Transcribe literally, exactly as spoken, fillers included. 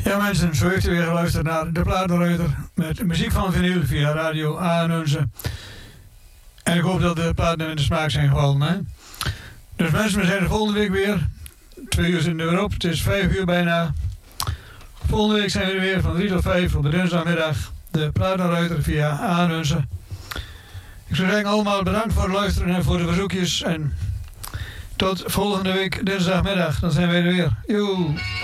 Ja mensen, zo heeft u weer geluisterd naar De Platenruiter met muziek van vinyl via Radio Aanunze. En ik hoop dat de platen in de smaak zijn gevallen. Hè? Dus mensen, we zijn er volgende week weer. Twee uur zitten er op, het is vijf uur bijna. Volgende week zijn we er weer van drie tot vijf op de dinsdagmiddag. De Platenruiter via Aanunze. Ik zou zeggen allemaal bedankt voor het luisteren en voor de verzoekjes. En tot volgende week dinsdagmiddag, dan zijn wij er weer. Joe!